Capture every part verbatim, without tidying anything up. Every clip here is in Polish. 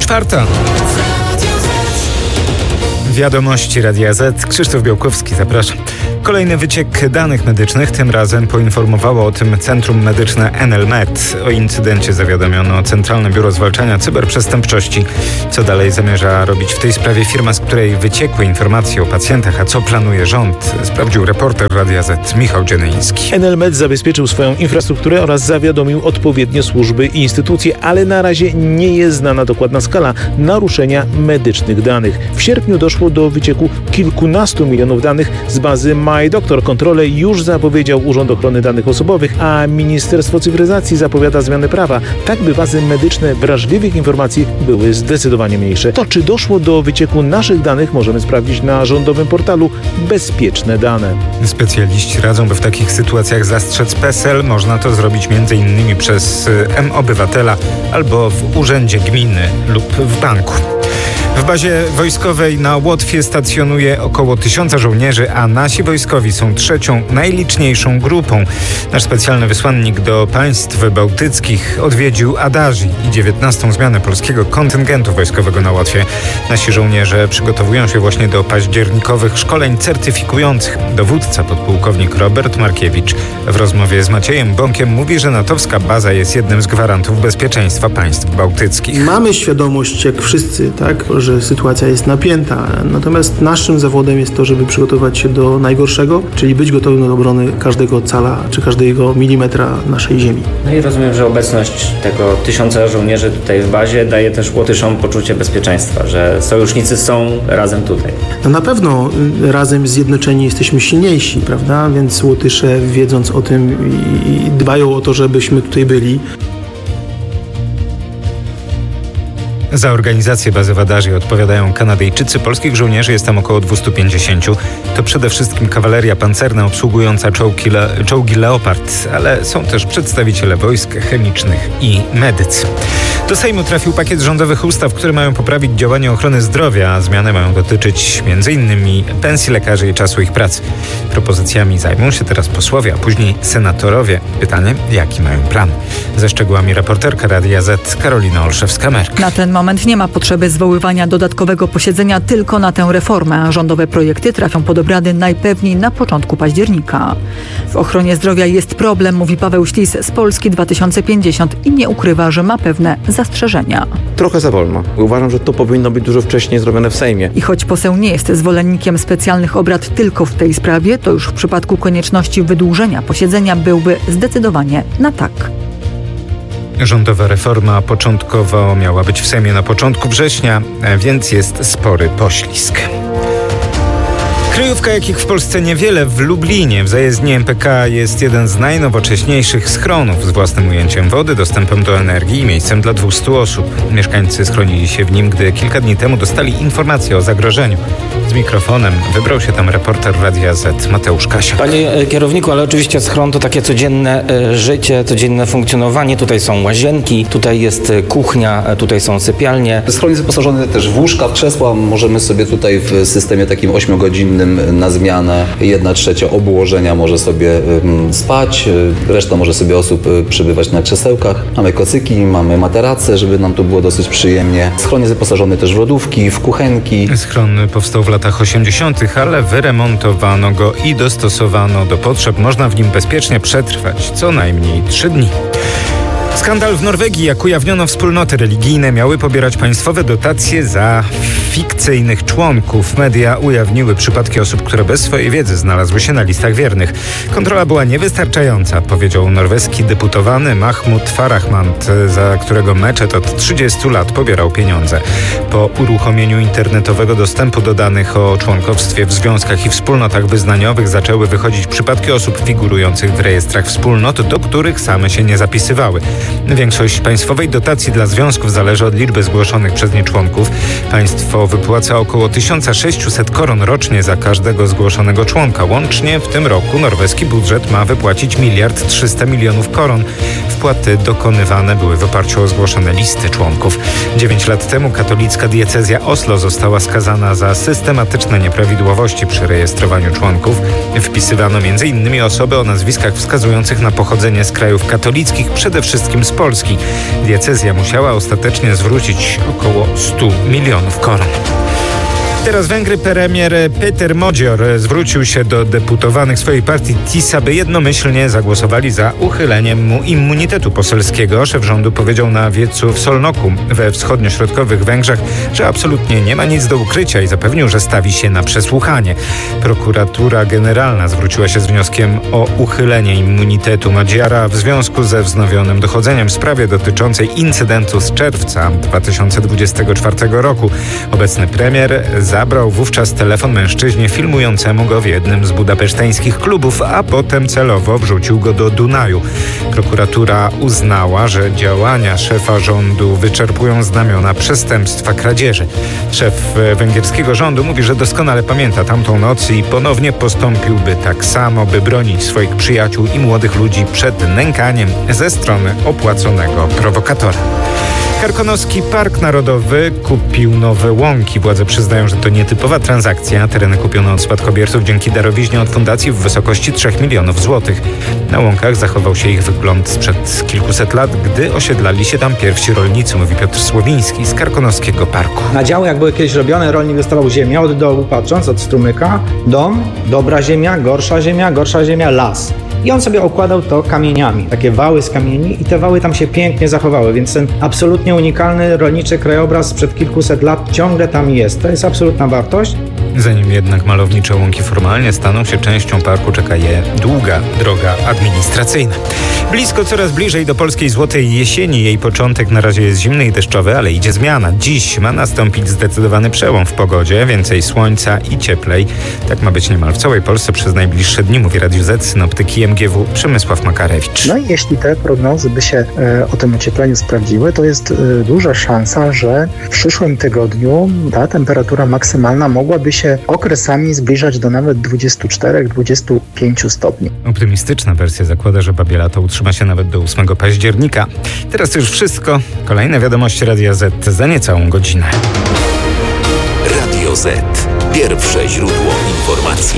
Czwarta. Wiadomości Radia Z. Krzysztof Białkowski, zapraszam. Kolejny wyciek danych medycznych, tym razem poinformowało o tym Centrum Medyczne Enelmed. O incydencie zawiadomiono Centralne Biuro Zwalczania Cyberprzestępczości. Co dalej zamierza robić w tej sprawie firma, z której wyciekły informacje o pacjentach, a co planuje rząd? Sprawdził reporter Radia Z Michał Dzienyński. Enelmed zabezpieczył swoją infrastrukturę oraz zawiadomił odpowiednie służby i instytucje, ale na razie nie jest znana dokładna skala naruszenia medycznych danych. W sierpniu doszło do wycieku kilkunastu milionów danych z bazy MyDoctor. Kontrolę już zapowiedział Urząd Ochrony Danych Osobowych, a Ministerstwo Cyfryzacji zapowiada zmianę prawa, tak by bazy medyczne wrażliwych informacji były zdecydowanie mniejsze. To, czy doszło do wycieku naszych danych, możemy sprawdzić na rządowym portalu Bezpieczne Dane. Specjaliści radzą, by w takich sytuacjach zastrzec PESEL. Można to zrobić między innymi przez M-Obywatela albo w urzędzie gminy lub w banku. W bazie wojskowej na Łotwie stacjonuje około tysiąca żołnierzy, a nasi wojskowi są trzecią najliczniejszą grupą. Nasz specjalny wysłannik do państw bałtyckich odwiedził Adaży i dziewiętnastą zmianę polskiego kontyngentu wojskowego na Łotwie. Nasi żołnierze przygotowują się właśnie do październikowych szkoleń certyfikujących. Dowódca podpułkownik Robert Markiewicz w rozmowie z Maciejem Bąkiem mówi, że natowska baza jest jednym z gwarantów bezpieczeństwa państw bałtyckich. Mamy świadomość, jak wszyscy, tak, że sytuacja jest napięta. Natomiast naszym zawodem jest to, żeby przygotować się do najgorszego, czyli być gotowym do obrony każdego cala czy każdego milimetra naszej ziemi. No i rozumiem, że obecność tego tysiąca żołnierzy tutaj w bazie daje też Łotyszom poczucie bezpieczeństwa, że sojusznicy są razem tutaj. No na pewno razem zjednoczeni jesteśmy silniejsi, prawda? Więc Łotysze, wiedząc o tym, i dbają o to, żebyśmy tutaj byli. Za organizację bazy w Adaży odpowiadają Kanadyjczycy. Polskich żołnierzy jest tam około dwieście pięćdziesiąt. To przede wszystkim kawaleria pancerna obsługująca czołgi, le, czołgi Leopard, ale są też przedstawiciele wojsk chemicznych i medycy. Do Sejmu trafił pakiet rządowych ustaw, które mają poprawić działanie ochrony zdrowia. Zmiany mają dotyczyć między innymi pensji lekarzy i czasu ich pracy. Propozycjami zajmą się teraz posłowie, a później senatorowie. Pytanie, jaki mają plan? Ze szczegółami reporterka Radia Z Karolina Olszewska-Merk. Na ten moment nie ma potrzeby zwoływania dodatkowego posiedzenia tylko na tę reformę. Rządowe projekty trafią pod obrady najpewniej na początku października. W ochronie zdrowia jest problem, mówi Paweł Ślis z Polski dwa tysiące pięćdziesiąt i nie ukrywa, że ma pewne zastrzeżenia. Trochę za wolno. Uważam, że to powinno być dużo wcześniej zrobione w Sejmie. I choć poseł nie jest zwolennikiem specjalnych obrad tylko w tej sprawie, to już w przypadku konieczności wydłużenia posiedzenia byłby zdecydowanie na tak. Rządowa reforma początkowo miała być w Sejmie na początku września, więc jest spory poślizg. Kryjówka, jakich w Polsce niewiele. W Lublinie w zajezdni M P K jest jeden z najnowocześniejszych schronów z własnym ujęciem wody, dostępem do energii i miejscem dla dwustu osób. Mieszkańcy schronili się w nim, gdy kilka dni temu dostali informację o zagrożeniu. Z mikrofonem wybrał się tam reporter Radia Z Mateusz Kasia. Panie kierowniku, ale oczywiście schron to takie codzienne życie, codzienne funkcjonowanie. Tutaj są łazienki, tutaj jest kuchnia, tutaj są sypialnie. Schron jest wyposażony też w łóżka, w krzesła. Możemy sobie tutaj w systemie takim ośmiogodzinnym na zmianę jedna trzecia obłożenia może sobie spać, reszta może sobie osób przebywać na krzesełkach. Mamy kocyki, mamy materace, żeby nam tu było dosyć przyjemnie. Schron jest wyposażony też w lodówki, w kuchenki. Schron powstał w latach osiemdziesiątych, ale wyremontowano go i dostosowano do potrzeb. Można w nim bezpiecznie przetrwać co najmniej trzy dni. Skandal w Norwegii, jak ujawniono, wspólnoty religijne miały pobierać państwowe dotacje za fikcyjnych członków. Media ujawniły przypadki osób, które bez swojej wiedzy znalazły się na listach wiernych. Kontrola była niewystarczająca, powiedział norweski deputowany Mahmoud Farahmand, za którego meczet od trzydziestu lat pobierał pieniądze. Po uruchomieniu internetowego dostępu do danych o członkowstwie w związkach i wspólnotach wyznaniowych zaczęły wychodzić przypadki osób figurujących w rejestrach wspólnot, do których same się nie zapisywały. Większość państwowej dotacji dla związków zależy od liczby zgłoszonych przez nie członków. Państwo wypłaca około tysiąc sześćset koron rocznie za każdego zgłoszonego członka. Łącznie w tym roku norweski budżet ma wypłacić miliard trzysta milionów koron. Wpłaty dokonywane były w oparciu o zgłoszone listy członków. Dziewięć lat temu katolicka diecezja Oslo została skazana za systematyczne nieprawidłowości przy rejestrowaniu członków. Wpisywano między innymi osoby o nazwiskach wskazujących na pochodzenie z krajów katolickich, przede wszystkim wszystkim z Polski. Diecezja musiała ostatecznie zwrócić około stu milionów koron. Teraz Węgry. Premier Péter Magyar zwrócił się do deputowanych swojej partii TIS, aby jednomyślnie zagłosowali za uchyleniem mu immunitetu poselskiego. Szef rządu powiedział na wiecu w Szolnoku we wschodnio-środkowych Węgrzech, że absolutnie nie ma nic do ukrycia i zapewnił, że stawi się na przesłuchanie. Prokuratura Generalna zwróciła się z wnioskiem o uchylenie immunitetu Magyara w związku ze wznowionym dochodzeniem w sprawie dotyczącej incydentu z czerwca dwa tysiące dwudziestego czwartego roku. Obecny premier zabrał wówczas telefon mężczyźnie filmującemu go w jednym z budapeszteńskich klubów, a potem celowo wrzucił go do Dunaju. Prokuratura uznała, że działania szefa rządu wyczerpują znamiona przestępstwa kradzieży. Szef węgierskiego rządu mówi, że doskonale pamięta tamtą noc i ponownie postąpiłby tak samo, by bronić swoich przyjaciół i młodych ludzi przed nękaniem ze strony opłaconego prowokatora. Karkonoski Park Narodowy kupił nowe łąki. Władze przyznają, że to nietypowa transakcja. Tereny kupiono od spadkobierców dzięki darowiźnie od fundacji w wysokości trzech milionów złotych. Na łąkach zachował się ich wygląd sprzed kilkuset lat, gdy osiedlali się tam pierwsi rolnicy, mówi Piotr Słowiński z Karkonoskiego Parku. Na działy, jak były kiedyś robione, rolnik dostawał ziemię od dołu, patrząc od strumyka, dom, dobra ziemia, gorsza ziemia, gorsza ziemia, las. I on sobie okładał to kamieniami, takie wały z kamieni i te wały tam się pięknie zachowały, więc ten absolutnie unikalny rolniczy krajobraz sprzed kilkuset lat ciągle tam jest. To jest absolutna wartość. Zanim jednak malownicze łąki formalnie staną się częścią parku, czeka je długa droga administracyjna. Blisko, coraz bliżej do polskiej złotej jesieni. Jej początek na razie jest zimny i deszczowy, ale idzie zmiana. Dziś ma nastąpić zdecydowany przełom w pogodzie, więcej słońca i cieplej. Tak ma być niemal w całej Polsce przez najbliższe dni, mówi Radiu Z, synoptyk M G W Przemysław Makarewicz. No i jeśli te prognozy by się e, o tym ociepleniu sprawdziły, to jest e, duża szansa, że w przyszłym tygodniu ta temperatura maksymalna mogłaby się okresami zbliżać do nawet dwudziestu czterech do dwudziestu pięciu stopni. Optymistyczna wersja zakłada, że babie lato utrzyma się nawet do ósmego października. Teraz to już wszystko. Kolejne wiadomości Radia Z za niecałą godzinę. Radio Z. Pierwsze źródło informacji.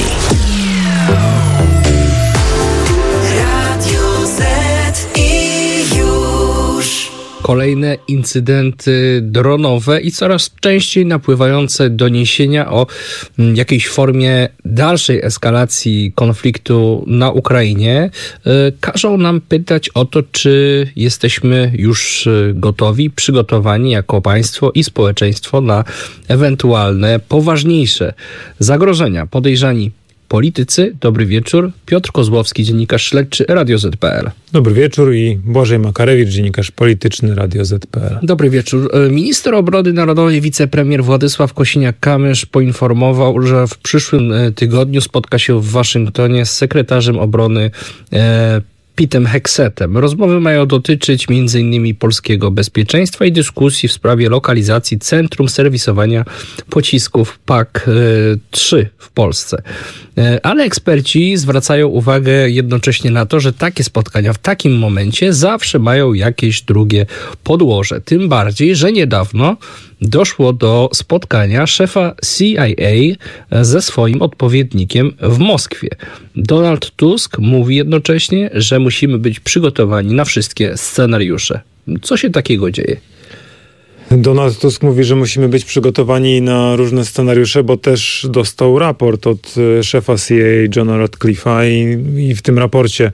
Kolejne incydenty dronowe i coraz częściej napływające doniesienia o jakiejś formie dalszej eskalacji konfliktu na Ukrainie każą nam pytać o to, czy jesteśmy już gotowi, przygotowani jako państwo i społeczeństwo na ewentualne poważniejsze zagrożenia. Podejrzani politycy. Dobry wieczór. Piotr Kozłowski, dziennikarz śledczy Radio Z kropka P L. Dobry wieczór i Błażej Makarewicz, dziennikarz polityczny Radio Z kropka P L. Dobry wieczór. Minister obrony narodowej, wicepremier Władysław Kosiniak-Kamysz poinformował, że w przyszłym tygodniu spotka się w Waszyngtonie z sekretarzem obrony e, Petem Heksetem. Rozmowy mają dotyczyć między innymi polskiego bezpieczeństwa i dyskusji w sprawie lokalizacji centrum serwisowania pocisków P A K trzy w Polsce. Ale eksperci zwracają uwagę jednocześnie na to, że takie spotkania w takim momencie zawsze mają jakieś drugie podłoże. Tym bardziej, że niedawno doszło do spotkania szefa C I A ze swoim odpowiednikiem w Moskwie. Donald Tusk mówi jednocześnie, że musimy być przygotowani na wszystkie scenariusze. Co się takiego dzieje? Donald Tusk mówi, że musimy być przygotowani na różne scenariusze, bo też dostał raport od szefa C I A Johna Ratcliffe'a i, i w tym raporcie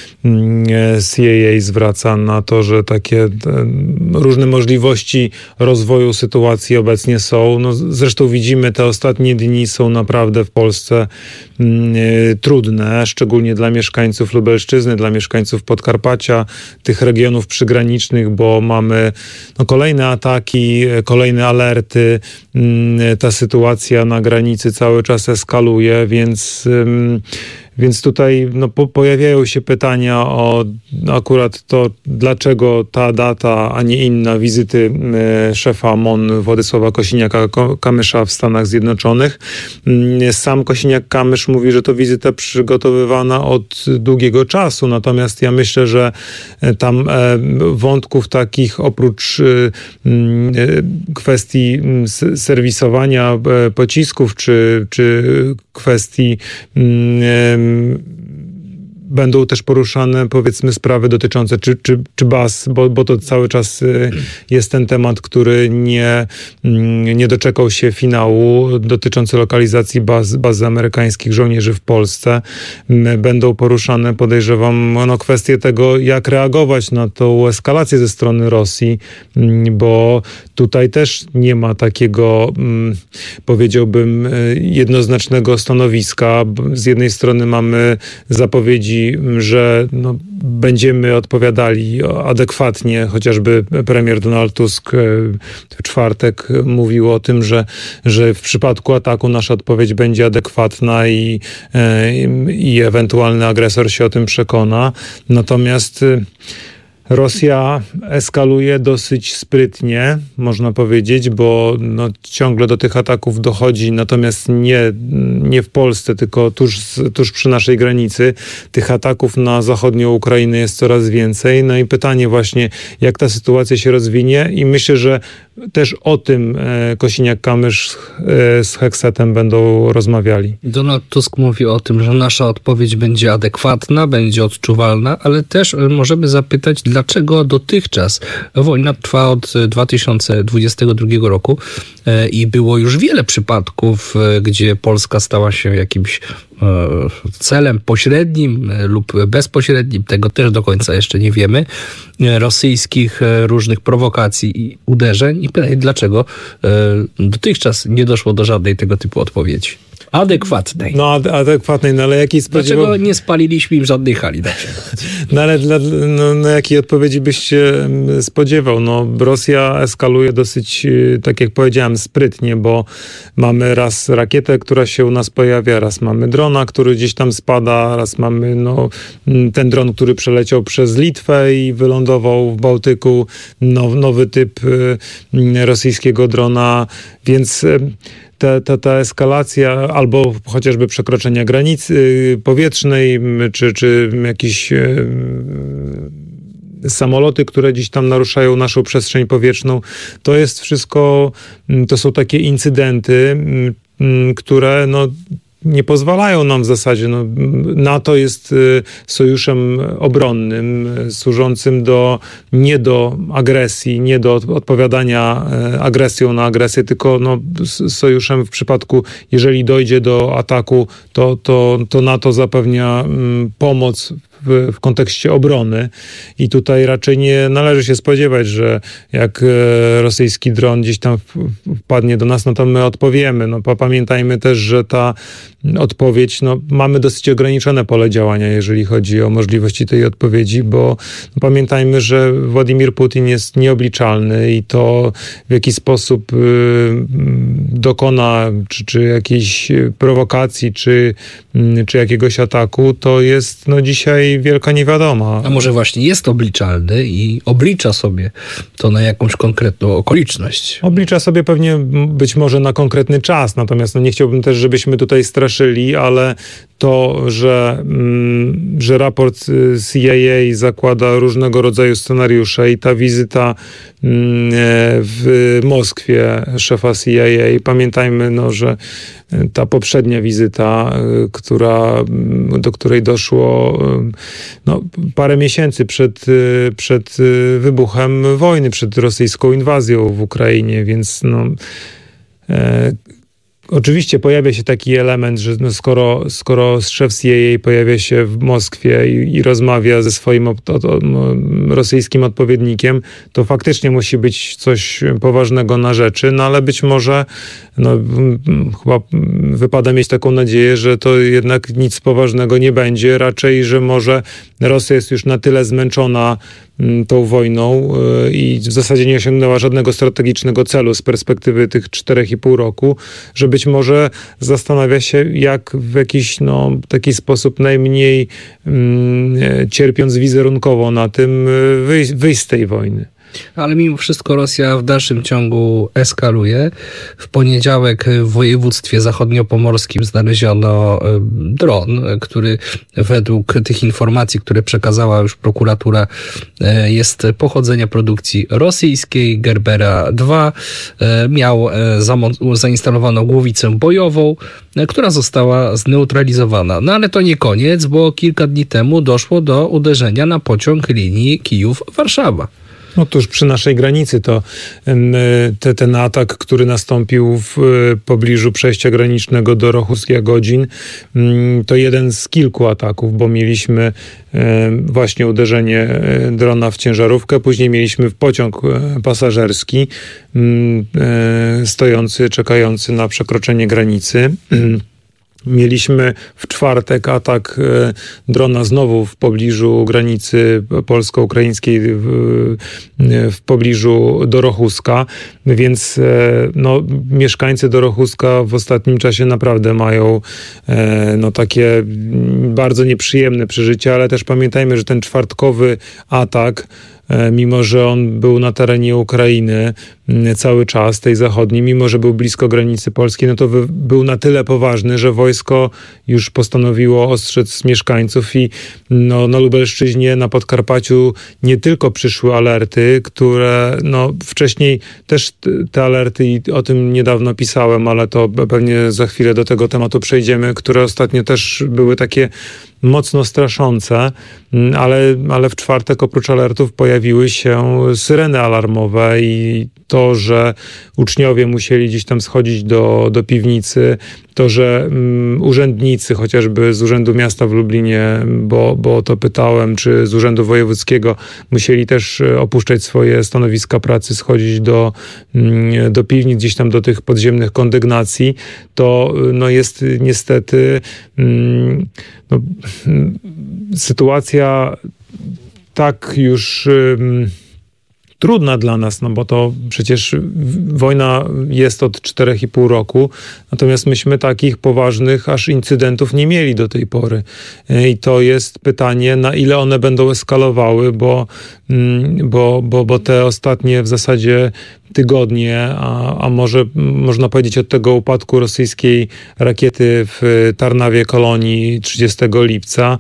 C I A zwraca na to, że takie różne możliwości rozwoju sytuacji obecnie są. No, zresztą widzimy, te ostatnie dni są naprawdę w Polsce y, trudne, szczególnie dla mieszkańców Lubelszczyzny, dla mieszkańców Podkarpacia, tych regionów przygranicznych, bo mamy no, kolejne ataki, kolejne alerty. Y, ta sytuacja na granicy cały czas eskaluje, więc y, Więc tutaj no, po, pojawiają się pytania o akurat to, dlaczego ta data, a nie inna wizyty e, szefa M O N Władysława Kosiniaka-Kamysza w Stanach Zjednoczonych. Sam Kosiniak-Kamysz mówi, że to wizyta przygotowywana od długiego czasu, natomiast ja myślę, że tam e, wątków takich oprócz e, kwestii serwisowania e, pocisków, czy, czy kwestii e, będą też poruszane, powiedzmy, sprawy dotyczące czy, czy, czy baz, bo, bo to cały czas jest ten temat, który nie, nie doczekał się finału, dotyczący lokalizacji baz, baz amerykańskich żołnierzy w Polsce. Będą poruszane, podejrzewam, no, kwestie tego, jak reagować na tą eskalację ze strony Rosji, bo tutaj też nie ma takiego, powiedziałbym, jednoznacznego stanowiska. Z jednej strony mamy zapowiedzi, że no, będziemy odpowiadali adekwatnie, chociażby premier Donald Tusk w czwartek mówił o tym, że, że w przypadku ataku nasza odpowiedź będzie adekwatna i, i ewentualny agresor się o tym przekona. Natomiast Rosja eskaluje dosyć sprytnie, można powiedzieć, bo no, ciągle do tych ataków dochodzi, natomiast nie, nie w Polsce, tylko tuż, tuż przy naszej granicy. Tych ataków na zachodnią Ukrainę jest coraz więcej. No i pytanie właśnie, jak ta sytuacja się rozwinie, i myślę, że też o tym e, Kosiniak-Kamysz e, z Heksetem będą rozmawiali. Donald Tusk mówi o tym, że nasza odpowiedź będzie adekwatna, będzie odczuwalna, ale też możemy zapytać, dlaczego dotychczas wojna trwa od dwa tysiące dwudziestego drugiego roku e, i było już wiele przypadków, e, gdzie Polska stała się jakimś e, celem pośrednim e, lub bezpośrednim, tego też do końca jeszcze nie wiemy, e, rosyjskich e, różnych prowokacji i uderzeń. I pytanie, dlaczego e, dotychczas nie doszło do żadnej tego typu odpowiedzi? Adekwatnej. No adekwatnej, no ale jakiej spodziewał... Dlaczego nie spaliliśmy im żadnej hali na przykład? No ale dla, no, no, jakiej odpowiedzi byś się spodziewał? No Rosja eskaluje dosyć, tak jak powiedziałem, sprytnie, bo mamy raz rakietę, która się u nas pojawia, raz mamy drona, który gdzieś tam spada, raz mamy no, ten dron, który przeleciał przez Litwę i wylądował w Bałtyku, no, nowy typ rosyjskiego drona, więc Ta, ta, ta eskalacja albo chociażby przekroczenia granicy powietrznej, czy, czy jakieś e, samoloty, które gdzieś tam naruszają naszą przestrzeń powietrzną, to jest wszystko, to są takie incydenty, które no nie pozwalają nam w zasadzie. No, NATO jest y, sojuszem obronnym, y, służącym do, nie do agresji, nie do odpowiadania y, agresją na agresję, tylko no, sojuszem w przypadku, jeżeli dojdzie do ataku, to, to, to NATO zapewnia y, pomoc W, w kontekście obrony i tutaj raczej nie należy się spodziewać, że jak e, rosyjski dron gdzieś tam wpadnie do nas, no to my odpowiemy. No, pamiętajmy też, że ta odpowiedź, no, mamy dosyć ograniczone pole działania, jeżeli chodzi o możliwości tej odpowiedzi, bo no, pamiętajmy, że Władimir Putin jest nieobliczalny i to w jaki sposób y, dokona, czy, czy jakiejś prowokacji, czy, y, czy jakiegoś ataku, to jest no dzisiaj wielka niewiadoma. A może właśnie jest obliczalny i oblicza sobie to na jakąś konkretną okoliczność? Oblicza sobie pewnie być może na konkretny czas, natomiast no nie chciałbym też, żebyśmy tutaj straszyli, ale to, że, mm, że raport C I A zakłada różnego rodzaju scenariusze i ta wizyta mm, w Moskwie szefa C I A, pamiętajmy, no, że ta poprzednia wizyta, która, do której doszło no, parę miesięcy przed, przed wybuchem wojny, przed rosyjską inwazją w Ukrainie, więc no, e, oczywiście pojawia się taki element, że no skoro, skoro szef C I A pojawia się w Moskwie i, i rozmawia ze swoim od, od, od, rosyjskim odpowiednikiem, to faktycznie musi być coś poważnego na rzeczy, no ale być może no, chyba wypada mieć taką nadzieję, że to jednak nic poważnego nie będzie, raczej, że może Rosja jest już na tyle zmęczona tą wojną i w zasadzie nie osiągnęła żadnego strategicznego celu z perspektywy tych czterech i pół roku, że być może zastanawia się, jak w jakiś no, taki sposób najmniej mm, cierpiąc wizerunkowo na tym wyjść, wyjść z tej wojny. Ale mimo wszystko Rosja w dalszym ciągu eskaluje. W poniedziałek w województwie zachodniopomorskim znaleziono dron, który według tych informacji, które przekazała już prokuratura, jest pochodzenia produkcji rosyjskiej, Gerbera dwa. Miał zainstalowaną głowicę bojową, która została zneutralizowana. No ale to nie koniec, bo kilka dni temu doszło do uderzenia na pociąg linii Kijów-Warszawa. Otóż przy naszej granicy to te, ten atak, który nastąpił w pobliżu przejścia granicznego do Rochus-Jagodzin, to jeden z kilku ataków, bo mieliśmy właśnie uderzenie drona w ciężarówkę, później mieliśmy pociąg pasażerski stojący, czekający na przekroczenie granicy. Mieliśmy w czwartek atak drona znowu w pobliżu granicy polsko-ukraińskiej, w, w pobliżu Dorochuska, więc no, mieszkańcy Dorochuska w ostatnim czasie naprawdę mają no, takie bardzo nieprzyjemne przeżycia, ale też pamiętajmy, że ten czwartkowy atak, mimo że on był na terenie Ukrainy cały czas, tej zachodniej, mimo że był blisko granicy polskiej, no to był na tyle poważny, że wojsko już postanowiło ostrzec mieszkańców i no, na Lubelszczyźnie, na Podkarpaciu nie tylko przyszły alerty, które no, wcześniej też te alerty, i o tym niedawno pisałem, ale to pewnie za chwilę do tego tematu przejdziemy, które ostatnio też były takie mocno straszące, ale, ale w czwartek oprócz alertów pojawiły się syreny alarmowe i to, że uczniowie musieli gdzieś tam schodzić do, do piwnicy, to, że um, urzędnicy, chociażby z Urzędu Miasta w Lublinie, bo, bo o to pytałem, czy z Urzędu Wojewódzkiego, musieli też opuszczać swoje stanowiska pracy, schodzić do, um, do piwnic, gdzieś tam do tych podziemnych kondygnacji, to no, jest niestety um, no, sytuacja tak już um, trudna dla nas, no bo to przecież wojna jest od czterech i pół roku, natomiast myśmy takich poważnych aż incydentów nie mieli do tej pory. I to jest pytanie, na ile one będą eskalowały, bo, bo, bo, bo te ostatnie w zasadzie tygodnie, a, a może można powiedzieć od tego upadku rosyjskiej rakiety w Tarnawie Kolonii trzydziestego lipca,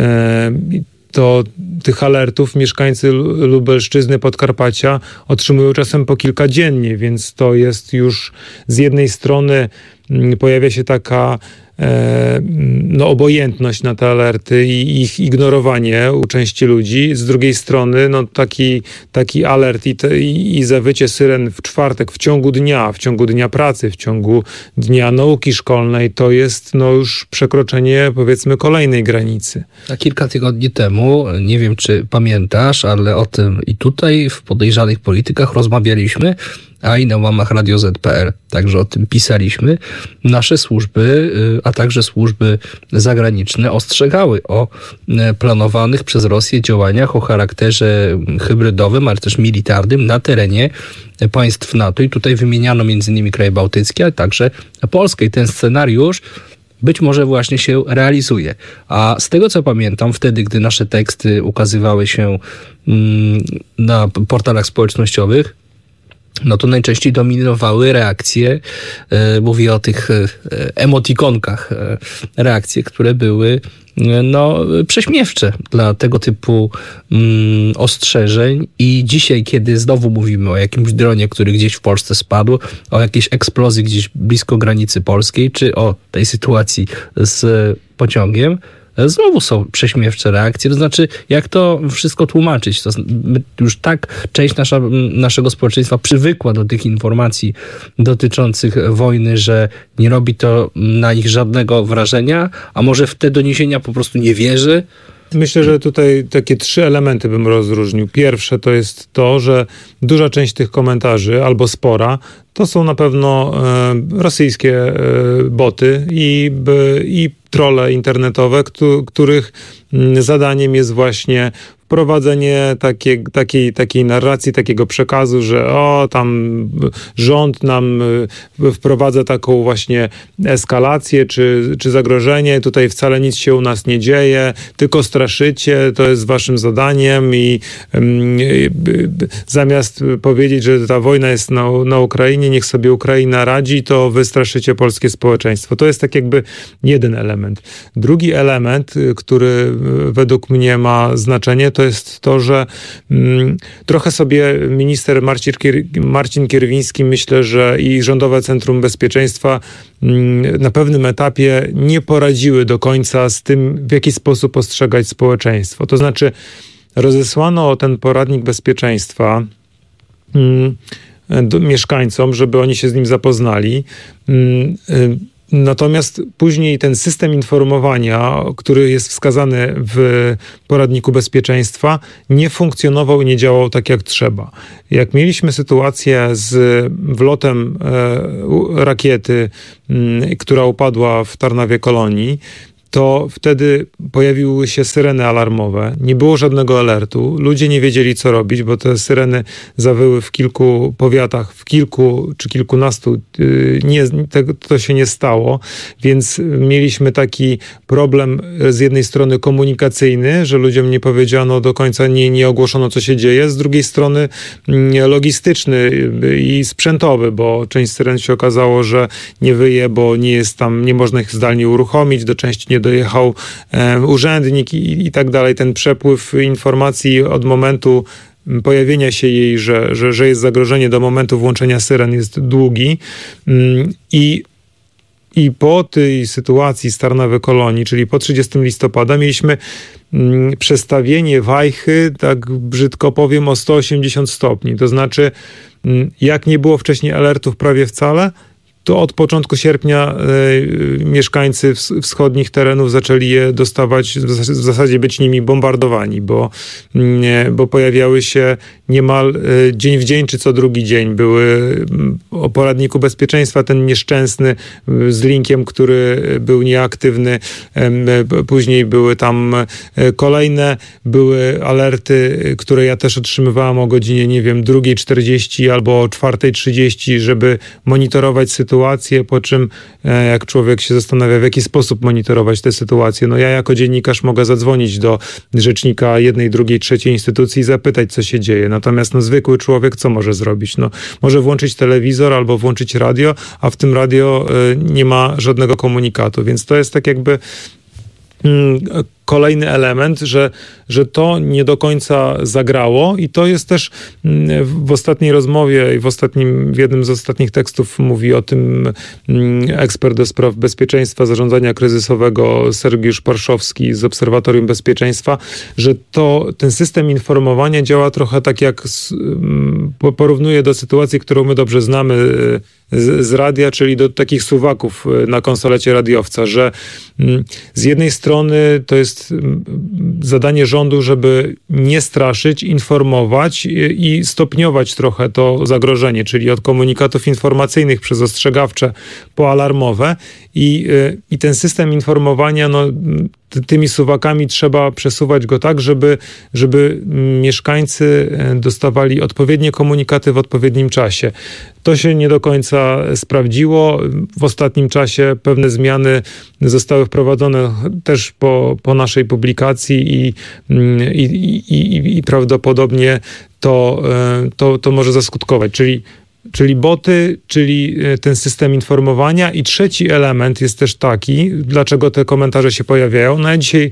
to tych alertów mieszkańcy Lubelszczyzny, Podkarpacia otrzymują czasem po kilka dziennie, więc to jest już z jednej strony pojawia się taka e, no, obojętność na te alerty i ich ignorowanie u części ludzi. Z drugiej strony no, taki, taki alert i, te, i, i zawycie syren w czwartek w ciągu dnia, w ciągu dnia pracy, w ciągu dnia nauki szkolnej, to jest no, już przekroczenie powiedzmy kolejnej granicy. A kilka tygodni temu, nie wiem czy pamiętasz, ale o tym i tutaj w Podejrzanych Politykach rozmawialiśmy, a i na łamach radio zet kropka pe el. Także o tym pisaliśmy. Nasze służby, a także służby zagraniczne ostrzegały o planowanych przez Rosję działaniach o charakterze hybrydowym, ale też militarnym na terenie państw NATO. I tutaj wymieniano między innymi kraje bałtyckie, ale także Polskę. I ten scenariusz być może właśnie się realizuje. A z tego, co pamiętam, wtedy, gdy nasze teksty ukazywały się na portalach społecznościowych, no to najczęściej dominowały reakcje, e, mówię o tych e, emotikonkach, e, reakcje, które były no, prześmiewcze dla tego typu mm, ostrzeżeń. I dzisiaj, kiedy znowu mówimy o jakimś dronie, który gdzieś w Polsce spadł, o jakiejś eksplozji gdzieś blisko granicy polskiej, czy o tej sytuacji z pociągiem, znowu są prześmiewcze reakcje. To znaczy, jak to wszystko tłumaczyć? To już tak część nasza, naszego społeczeństwa przywykła do tych informacji dotyczących wojny, że nie robi to na nich żadnego wrażenia, a może w te doniesienia po prostu nie wierzy? Myślę, że tutaj takie trzy elementy bym rozróżnił. Pierwsze to jest to, że duża część tych komentarzy, albo spora, to są na pewno rosyjskie boty i, i trolle internetowe, których zadaniem jest właśnie wprowadzenie takiej, takiej, takiej narracji, takiego przekazu, że o, tam rząd nam wprowadza taką właśnie eskalację czy, czy zagrożenie, tutaj wcale nic się u nas nie dzieje, tylko straszycie, to jest waszym zadaniem i, i zamiast powiedzieć, że ta wojna jest na, na Ukrainie, niech sobie Ukraina radzi, to wy straszycie polskie społeczeństwo. To jest tak jakby jeden element. Drugi element, który według mnie ma znaczenie, to jest to, że mm, trochę sobie minister Marcin, Kier- Marcin Kierwiński, myślę, że i Rządowe Centrum Bezpieczeństwa mm, na pewnym etapie nie poradziły do końca z tym, w jaki sposób postrzegać społeczeństwo. To znaczy rozesłano ten poradnik bezpieczeństwa mm, do mieszkańcom, żeby oni się z nim zapoznali. Mm, y, Natomiast później ten system informowania, który jest wskazany w poradniku bezpieczeństwa, nie funkcjonował i nie działał tak jak trzeba. Jak mieliśmy sytuację z wlotem e, rakiety, m, która upadła w Tarnawie Kolonii, to wtedy pojawiły się syreny alarmowe. Nie było żadnego alertu. Ludzie nie wiedzieli, co robić, bo te syreny zawyły w kilku powiatach, w kilku czy kilkunastu. Nie, to się nie stało, więc mieliśmy taki problem z jednej strony komunikacyjny, że ludziom nie powiedziano do końca, nie, nie ogłoszono, co się dzieje, z drugiej strony logistyczny i sprzętowy, bo część syren się okazało, że nie wyje, bo nie jest tam, nie można ich zdalnie uruchomić, do części nie dojechał e, urzędnik i, i tak dalej. Ten przepływ informacji od momentu pojawienia się jej, że, że, że jest zagrożenie, do momentu włączenia syren jest długi. I, i po tej sytuacji z Tarnowej Kolonii, czyli po trzydziestego listopada, mieliśmy mm, przestawienie wajchy, tak brzydko powiem, o sto osiemdziesiąt stopni. To znaczy, mm, jak nie było wcześniej alertów prawie wcale, to od początku sierpnia y, mieszkańcy ws- wschodnich terenów zaczęli je dostawać, w, zas- w zasadzie być nimi bombardowani, bo, y, bo pojawiały się niemal y, dzień w dzień, czy co drugi dzień. Były y, o poradniku bezpieczeństwa ten nieszczęsny y, z linkiem, który był nieaktywny. Y, później były tam y, kolejne, były alerty, y, które ja też otrzymywałem o godzinie, nie wiem, drugiej czterdzieści albo o czwartej trzydzieści, żeby monitorować sytuację. Sytuację, po czym jak człowiek się zastanawia, w jaki sposób monitorować tę sytuację, no ja jako dziennikarz mogę zadzwonić do rzecznika jednej, drugiej, trzeciej instytucji i zapytać, co się dzieje. Natomiast no, zwykły człowiek co może zrobić? No, może włączyć telewizor albo włączyć radio, a w tym radio y, nie ma żadnego komunikatu, więc to jest tak jakby mm, kolejny element, że, że to nie do końca zagrało i to jest też w ostatniej rozmowie i w ostatnim, w jednym z ostatnich tekstów mówi o tym ekspert do spraw bezpieczeństwa, zarządzania kryzysowego Sergiusz Parszowski z Obserwatorium Bezpieczeństwa, że to ten system informowania działa trochę tak jak porównuje do sytuacji, którą my dobrze znamy z, z radia, czyli do takich suwaków na konsolecie radiowca, że z jednej strony to jest zadanie rządu, żeby nie straszyć, informować i stopniować trochę to zagrożenie, czyli od komunikatów informacyjnych przez ostrzegawcze po alarmowe i, i ten system informowania, no, tymi suwakami trzeba przesuwać go tak, żeby, żeby mieszkańcy dostawali odpowiednie komunikaty w odpowiednim czasie. To się nie do końca sprawdziło. W ostatnim czasie pewne zmiany zostały wprowadzone też po, po naszej publikacji i, i, i, i prawdopodobnie to, to, to może zaskutkować. Czyli Czyli boty, czyli ten system informowania. I trzeci element jest też taki, dlaczego te komentarze się pojawiają. No ja dzisiaj,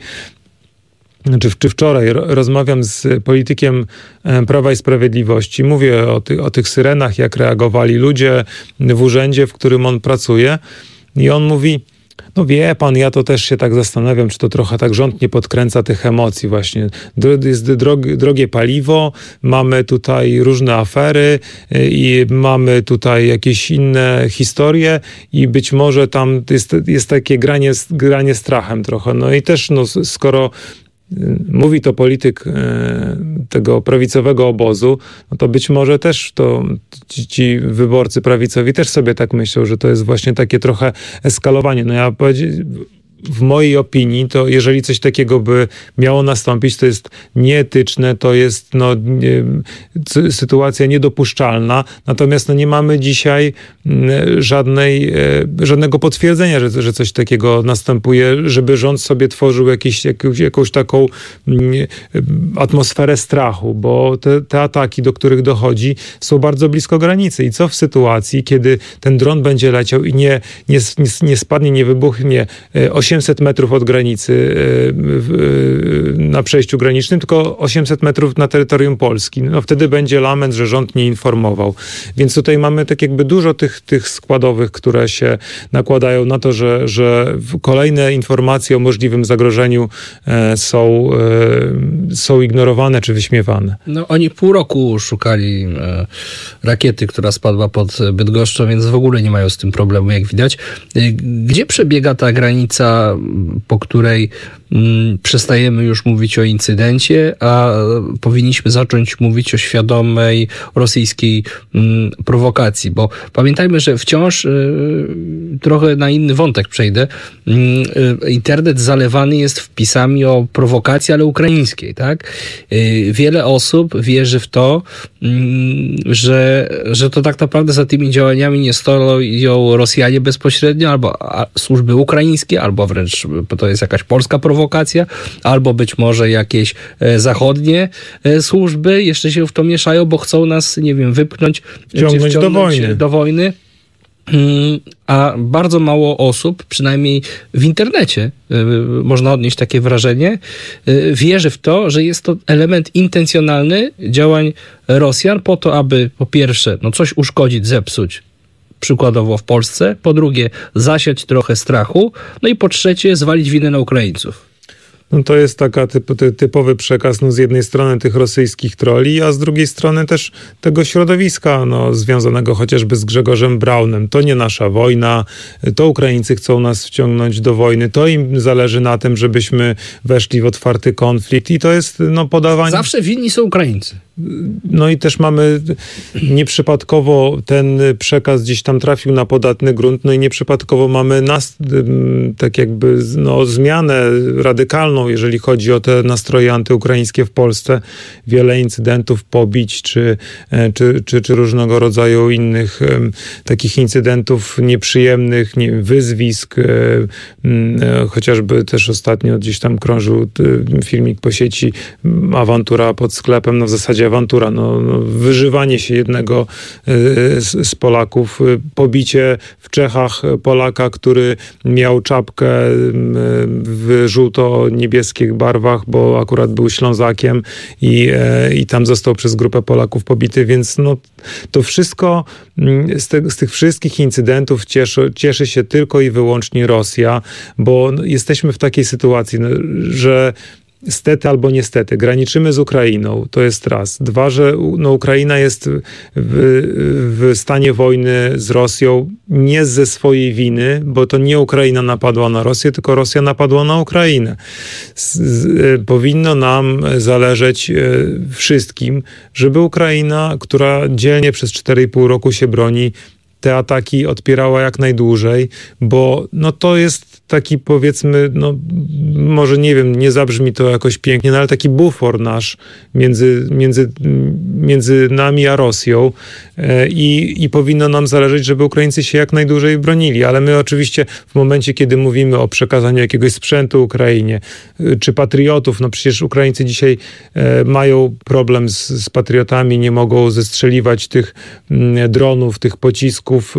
czy, czy wczoraj rozmawiam z politykiem Prawa i Sprawiedliwości. Mówię o, ty, o tych syrenach, jak reagowali ludzie w urzędzie, w którym on pracuje. I on mówi, no wie pan, ja to też się tak zastanawiam, czy to trochę tak rząd nie podkręca tych emocji właśnie. Jest drogie, drogie paliwo, mamy tutaj różne afery i mamy tutaj jakieś inne historie i być może tam jest, jest takie granie, granie strachem trochę. No i też no, skoro mówi to polityk tego prawicowego obozu, no to być może też to ci, ci wyborcy prawicowi też sobie tak myślą, że to jest właśnie takie trochę eskalowanie. No ja powiedziałem, w mojej opinii, to jeżeli coś takiego by miało nastąpić, to jest nieetyczne, to jest no, nie, sytuacja niedopuszczalna. Natomiast no, nie mamy dzisiaj żadnej, żadnego potwierdzenia, że, że coś takiego następuje, żeby rząd sobie tworzył jakiś, jakąś, jakąś taką atmosferę strachu, bo te, te ataki, do których dochodzi, są bardzo blisko granicy. I co w sytuacji, kiedy ten dron będzie leciał i nie, nie, nie spadnie, nie wybuchnie osiemset metrów od granicy na przejściu granicznym, tylko osiemset metrów na terytorium Polski. No wtedy będzie lament, że rząd nie informował. Więc tutaj mamy tak jakby dużo tych, tych składowych, które się nakładają na to, że, że kolejne informacje o możliwym zagrożeniu są, są ignorowane czy wyśmiewane. No oni pół roku szukali rakiety, która spadła pod Bydgoszczą, więc w ogóle nie mają z tym problemu, jak widać. Gdzie przebiega ta granica, po której mm, przestajemy już mówić o incydencie, a powinniśmy zacząć mówić o świadomej rosyjskiej mm, prowokacji, bo pamiętajmy, że wciąż y, trochę na inny wątek przejdę. Y, y, internet zalewany jest wpisami o prowokacji, ale ukraińskiej, tak? Y, wiele osób wierzy w to, y, że, że to tak naprawdę za tymi działaniami nie stoją Rosjanie bezpośrednio, albo a, służby ukraińskie, albo wręcz to jest jakaś polska prowokacja, albo być może jakieś e, zachodnie e, służby jeszcze się w to mieszają, bo chcą nas, nie wiem, wypchnąć, wciągnąć, do wojny. do wojny. A bardzo mało osób, przynajmniej w internecie, e, można odnieść takie wrażenie, e, wierzy w to, że jest to element intencjonalny działań Rosjan po to, aby po pierwsze, no coś uszkodzić, zepsuć, przykładowo w Polsce, po drugie zasiać trochę strachu, no i po trzecie zwalić winę na Ukraińców. No to jest taka typ, ty, typowy przekaz, no z jednej strony tych rosyjskich troli, a z drugiej strony też tego środowiska, no związanego chociażby z Grzegorzem Braunem. To nie nasza wojna, to Ukraińcy chcą nas wciągnąć do wojny, to im zależy na tym, żebyśmy weszli w otwarty konflikt i to jest no podawanie... Zawsze winni są Ukraińcy. No i też mamy nieprzypadkowo ten przekaz gdzieś tam trafił na podatny grunt, no i nieprzypadkowo mamy nas, tak jakby no, zmianę radykalną, jeżeli chodzi o te nastroje antyukraińskie w Polsce. Wiele incydentów, pobić czy, czy, czy, czy różnego rodzaju innych um, takich incydentów nieprzyjemnych, nie wiem, wyzwisk. Um, chociażby też ostatnio gdzieś tam krążył filmik po sieci, awantura pod sklepem, no w zasadzie awantura, no, no, wyżywanie się jednego y, z, z Polaków, y, pobicie w Czechach Polaka, który miał czapkę y, w żółto-niebieskich barwach, bo akurat był Ślązakiem i, y, i tam został przez grupę Polaków pobity, więc no, to wszystko y, z, te, z tych wszystkich incydentów cieszy, cieszy się tylko i wyłącznie Rosja, bo no, jesteśmy w takiej sytuacji, no, że stety albo niestety, graniczymy z Ukrainą, to jest raz. Dwa, że no, Ukraina jest w, w stanie wojny z Rosją nie ze swojej winy, bo to nie Ukraina napadła na Rosję, tylko Rosja napadła na Ukrainę. Z, z, powinno nam zależeć e, wszystkim, żeby Ukraina, która dzielnie przez cztery i pół roku się broni, te ataki odpierała jak najdłużej, bo no to jest taki, powiedzmy, no może nie wiem, nie zabrzmi to jakoś pięknie, no ale taki bufor nasz między, między, między nami a Rosją i, i powinno nam zależeć, żeby Ukraińcy się jak najdłużej bronili, ale my oczywiście w momencie, kiedy mówimy o przekazaniu jakiegoś sprzętu Ukrainie, czy patriotów, no przecież Ukraińcy dzisiaj mają problem z, z patriotami, nie mogą zestrzeliwać tych dronów, tych pocisków,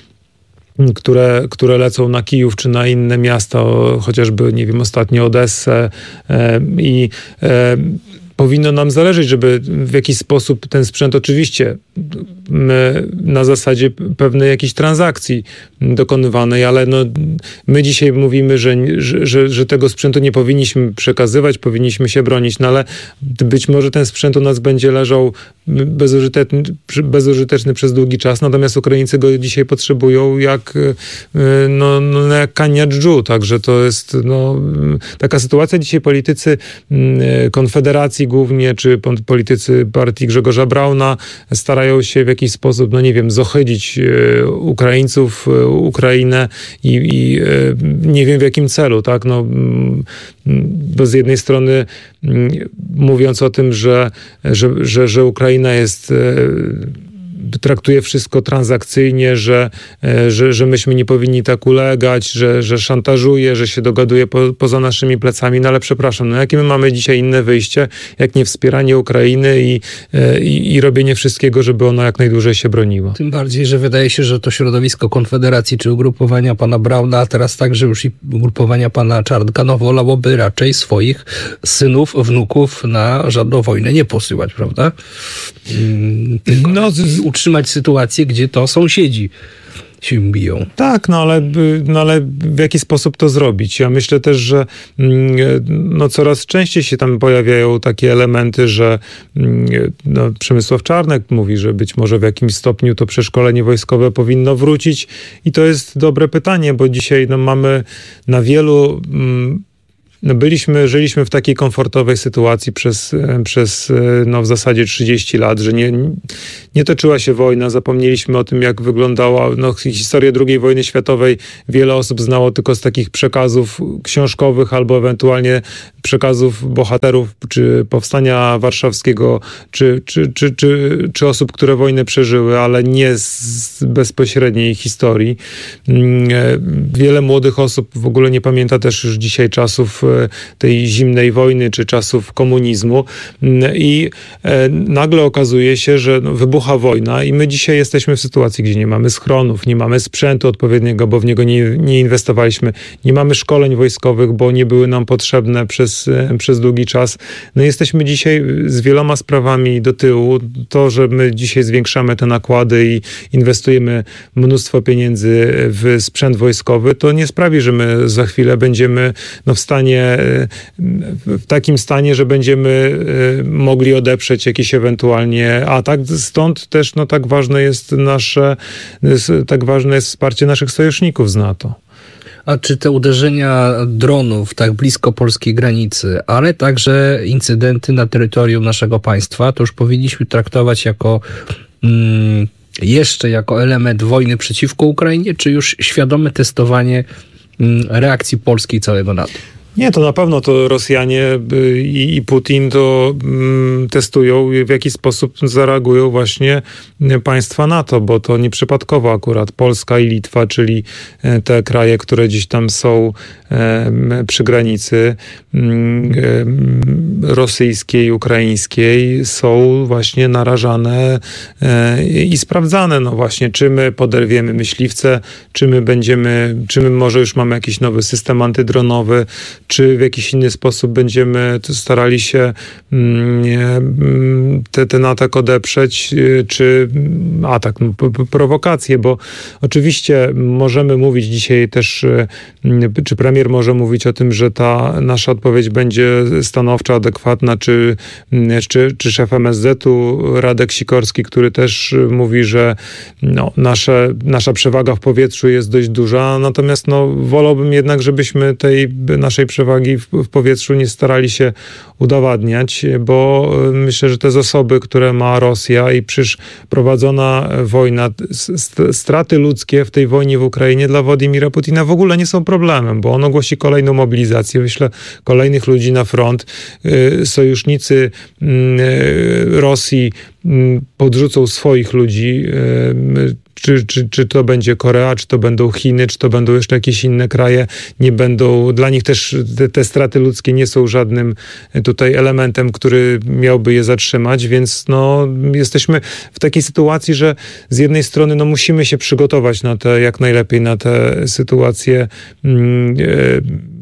które, które lecą na Kijów czy na inne miasta, chociażby, nie wiem, ostatnio Odessę i powinno nam zależeć, żeby w jakiś sposób ten sprzęt, oczywiście na zasadzie pewnej jakiejś transakcji dokonywanej, ale no, my dzisiaj mówimy, że, że, że tego sprzętu nie powinniśmy przekazywać, powinniśmy się bronić, no ale być może ten sprzęt u nas będzie leżał bezużyteczny, bezużyteczny przez długi czas, natomiast Ukraińcy go dzisiaj potrzebują jak, no, no, jak kania dżdżu, także to jest no, taka sytuacja. Dzisiaj politycy Konfederacji głównie, czy politycy partii Grzegorza Brauna starają się w jakiś sposób, no nie wiem, zohydzić Ukraińców, Ukrainę i, i nie wiem w jakim celu, tak, no bo z jednej strony mówiąc o tym, że, że, że, że Ukraina jest traktuje wszystko transakcyjnie, że, że, że myśmy nie powinni tak ulegać, że, że szantażuje, że się dogaduje po, poza naszymi plecami. No ale przepraszam, no jakie my mamy dzisiaj inne wyjście, jak nie wspieranie Ukrainy i, i, i robienie wszystkiego, żeby ona jak najdłużej się broniła. Tym bardziej, że wydaje się, że to środowisko Konfederacji czy ugrupowania pana Brauna, a teraz także już i ugrupowania pana Czarnka, no wolałoby raczej swoich synów, wnuków na żadną wojnę nie posyłać, prawda? Tylko no, z... utrzymać sytuację, gdzie to sąsiedzi się biją. Tak, no ale, no ale w jaki sposób to zrobić? Ja myślę też, że no coraz częściej się tam pojawiają takie elementy, że no, Przemysław Czarnek mówi, że być może w jakimś stopniu to przeszkolenie wojskowe powinno wrócić i to jest dobre pytanie, bo dzisiaj no, mamy na wielu... No byliśmy, żyliśmy w takiej komfortowej sytuacji przez, przez no w zasadzie trzydzieści lat, że nie, nie toczyła się wojna. Zapomnieliśmy o tym, jak wyglądała no, historia drugiej wojny światowej. Wiele osób znało tylko z takich przekazów książkowych albo ewentualnie przekazów bohaterów, czy Powstania Warszawskiego, czy, czy, czy, czy, czy osób, które wojnę przeżyły, ale nie z bezpośredniej historii. Wiele młodych osób w ogóle nie pamięta też już dzisiaj czasów tej zimnej wojny, czy czasów komunizmu i nagle okazuje się, że wybucha wojna i my dzisiaj jesteśmy w sytuacji, gdzie nie mamy schronów, nie mamy sprzętu odpowiedniego, bo w niego nie, nie inwestowaliśmy, nie mamy szkoleń wojskowych, bo nie były nam potrzebne przez, przez długi czas. No jesteśmy dzisiaj z wieloma sprawami do tyłu. To, że my dzisiaj zwiększamy te nakłady i inwestujemy mnóstwo pieniędzy w sprzęt wojskowy, to nie sprawi, że my za chwilę będziemy no, w stanie w takim stanie, że będziemy mogli odeprzeć jakiś ewentualnie atak. Stąd też no, tak ważne jest nasze, tak ważne jest wsparcie naszych sojuszników z NATO. A czy te uderzenia dronów tak blisko polskiej granicy, ale także incydenty na terytorium naszego państwa, to już powinniśmy traktować jako mm, jeszcze jako element wojny przeciwko Ukrainie, czy już świadome testowanie mm, reakcji Polski i całego NATO? Nie, to na pewno to Rosjanie i, i Putin to mm, testują, w jaki sposób zareagują właśnie państwa NATO, bo to nieprzypadkowo akurat Polska i Litwa, czyli te kraje, które gdzieś tam są e, przy granicy e, rosyjskiej, ukraińskiej, są właśnie narażane e, i sprawdzane. No właśnie, czy my poderwiemy myśliwce, czy my będziemy, czy my może już mamy jakiś nowy system antydronowy, czy w jakiś inny sposób będziemy starali się te, ten atak odeprzeć, czy atak, no, prowokację, bo oczywiście możemy mówić dzisiaj też, czy premier może mówić o tym, że ta nasza odpowiedź będzie stanowcza, adekwatna, czy, czy, czy szef M S Z-u Radek Sikorski, który też mówi, że no, nasze, nasza przewaga w powietrzu jest dość duża, natomiast no, wolałbym jednak, żebyśmy tej naszej przewagi w, w powietrzu nie starali się udowadniać, bo myślę, że te zasoby, które ma Rosja i przecież prowadzona wojna, straty ludzkie w tej wojnie w Ukrainie dla Władimira Putina w ogóle nie są problemem, bo on ogłosi kolejną mobilizację, wyśle kolejnych ludzi na front. Sojusznicy Rosji podrzucą swoich ludzi, Czy, czy, czy to będzie Korea, czy to będą Chiny, czy to będą jeszcze jakieś inne kraje, nie będą, dla nich też te, te straty ludzkie nie są żadnym tutaj elementem, który miałby je zatrzymać, więc no, jesteśmy w takiej sytuacji, że z jednej strony no, musimy się przygotować na te, jak najlepiej na te sytuacje mm,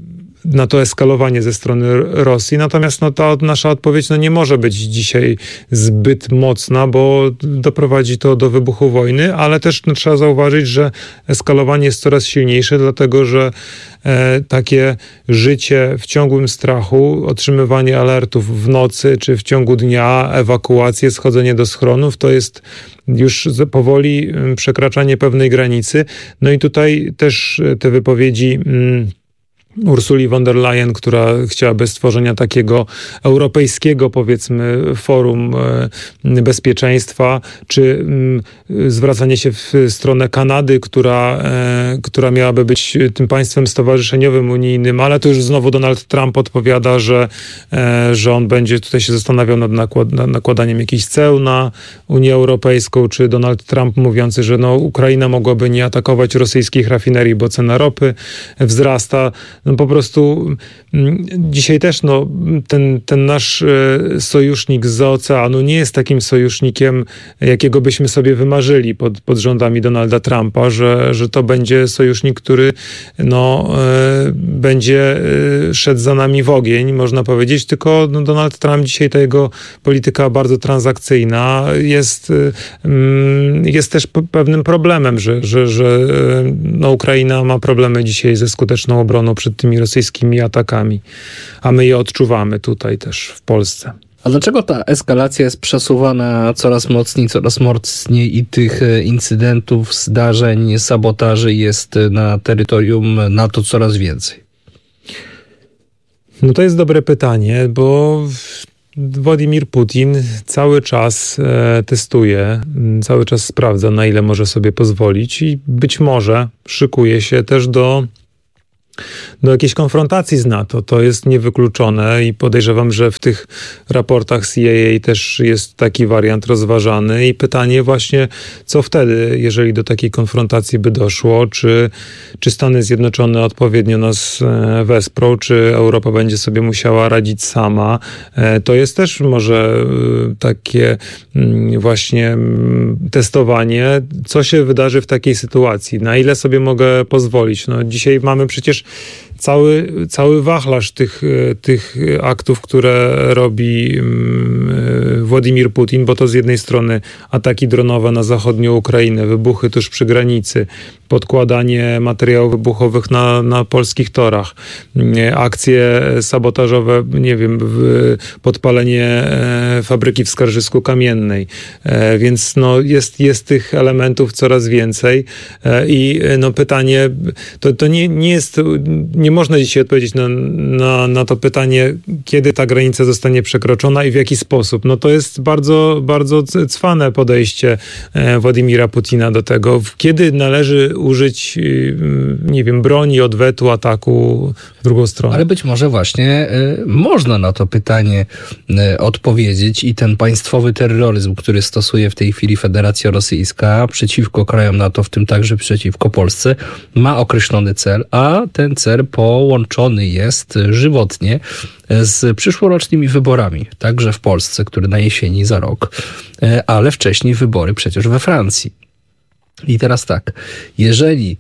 na to eskalowanie ze strony Rosji. Natomiast no, ta nasza odpowiedź no, nie może być dzisiaj zbyt mocna, bo doprowadzi to do wybuchu wojny, ale też no, trzeba zauważyć, że eskalowanie jest coraz silniejsze, dlatego że e, takie życie w ciągłym strachu, otrzymywanie alertów w nocy czy w ciągu dnia, ewakuacje, schodzenie do schronów, to jest już powoli przekraczanie pewnej granicy. No i tutaj też te wypowiedzi mm, Ursuli von der Leyen, która chciałaby stworzenia takiego europejskiego, powiedzmy, forum bezpieczeństwa, czy zwracanie się w stronę Kanady, która, która miałaby być tym państwem stowarzyszeniowym unijnym, ale to już znowu Donald Trump odpowiada, że, że on będzie tutaj się zastanawiał nad nakład, nad nakładaniem jakichś ceł na Unię Europejską, czy Donald Trump mówiący, że no, Ukraina mogłaby nie atakować rosyjskich rafinerii, bo cena ropy wzrasta. No po prostu dzisiaj też no, ten, ten nasz sojusznik z oceanu nie jest takim sojusznikiem, jakiego byśmy sobie wymarzyli pod, pod rządami Donalda Trumpa, że, że to będzie sojusznik, który no, będzie szedł za nami w ogień, można powiedzieć, tylko no, Donald Trump dzisiaj, ta jego polityka bardzo transakcyjna jest, jest też pewnym problemem, że, że, że no, Ukraina ma problemy dzisiaj ze skuteczną obroną przed tymi rosyjskimi atakami, a my je odczuwamy tutaj też w Polsce. A dlaczego ta eskalacja jest przesuwana coraz mocniej, coraz mocniej i tych incydentów, zdarzeń, sabotaży jest na terytorium NATO coraz więcej? No to jest dobre pytanie, bo Władimir Putin cały czas e, testuje, cały czas sprawdza, na ile może sobie pozwolić i być może szykuje się też do do jakiejś konfrontacji z NATO. To jest niewykluczone i podejrzewam, że w tych raportach C I A też jest taki wariant rozważany i pytanie właśnie, co wtedy, jeżeli do takiej konfrontacji by doszło, czy, czy Stany Zjednoczone odpowiednio nas wesprą, czy Europa będzie sobie musiała radzić sama. To jest też może takie właśnie testowanie, co się wydarzy w takiej sytuacji, na ile sobie mogę pozwolić. No, dzisiaj mamy przecież Cały, cały wachlarz tych, tych aktów, które robi Władimir Putin, bo to z jednej strony ataki dronowe na zachodnią Ukrainę, wybuchy tuż przy granicy, podkładanie materiałów wybuchowych na, na polskich torach, akcje sabotażowe, nie wiem, podpalenie fabryki w Skarżysku-Kamiennej. Więc no jest, jest tych elementów coraz więcej i no pytanie, to, to nie, nie jest, nie można dzisiaj odpowiedzieć na, na, na to pytanie, kiedy ta granica zostanie przekroczona i w jaki sposób. No to jest bardzo, bardzo cwane podejście Władimira Putina do tego, kiedy należy użyć, nie wiem, broni, odwetu, ataku w drugą stronę. Ale być może właśnie y, można na to pytanie y, odpowiedzieć i ten państwowy terroryzm, który stosuje w tej chwili Federacja Rosyjska przeciwko krajom NATO, w tym także przeciwko Polsce, ma określony cel, a ten cel połączony jest żywotnie z przyszłorocznymi wyborami, także w Polsce, które na jesieni za rok, y, ale wcześniej wybory przecież we Francji. I teraz tak, jeżeli